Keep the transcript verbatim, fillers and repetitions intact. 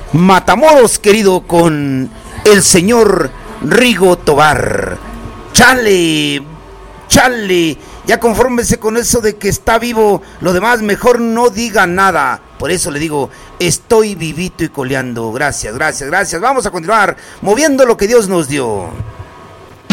Matamoros, querido, con el señor Rigo Tobar. Chale, chale, ya confórmese con eso de que está vivo, lo demás mejor no diga nada. Por eso le digo, estoy vivito y coleando. Gracias, gracias, gracias. Vamos a continuar moviendo lo que Dios nos dio.